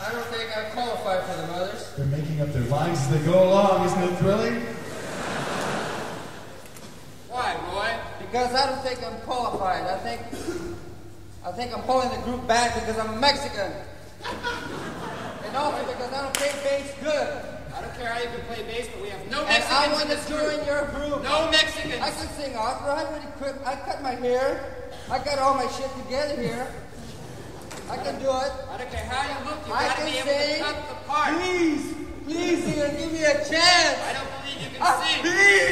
I don't think I'm qualified for the Mothers. They're making up their lines as they go along. Isn't it thrilling? Why, Roy? Because I don't think I'm qualified. I think I'm pulling the group back because I'm Mexican. And also because I don't play bass good. I don't care how you can play bass, but we have no And Mexicans I want in this to group. join your group. No Mexicans. I can sing opera. I already quit. I cut my hair. I got all my shit together here. I can do it. I don't care how you look, you I gotta can be able to sing. cut the part. Please, Ian, give me a chance. I don't believe you can sing.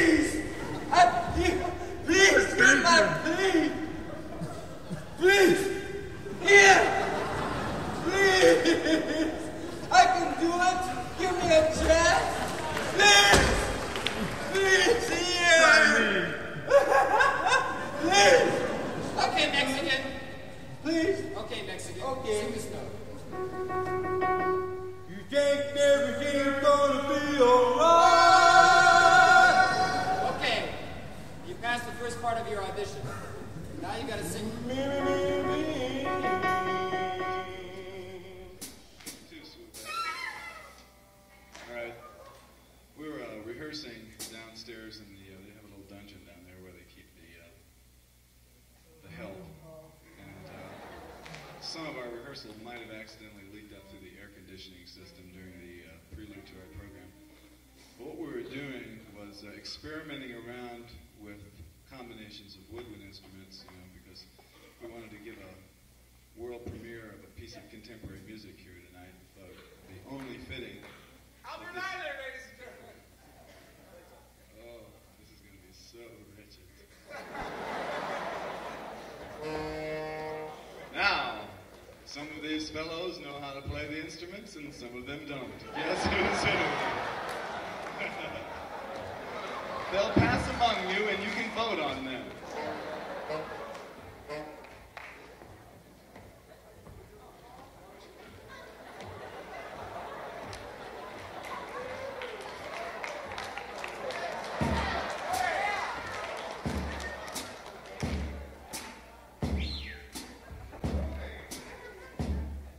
Please, please, Ian, please. I can do it. Give me a chance. Please, Ian. Please. Okay, Mexican. Please. Okay, Mexican. Okay. Sing this note. You think everything's gonna be alright? Okay. You passed the first part of your audition. Now you gotta sing. All right. We're rehearsing downstairs in the. They have a little dungeon down there where they keep the help. And some of our rehearsals might have accidentally leaked up through the air conditioning system during the prelude to our program. But what we were doing was experimenting around with combinations of woodwind instruments, because we wanted to give a world premiere of a piece of contemporary music here tonight. But the only fitting. Albert Eiler, ladies and gentlemen. Oh, this is going to be so wretched. Now, some of these fellows know how to play the instruments, and some of them don't. Guess who's who? They'll pass among you, and you can vote on them.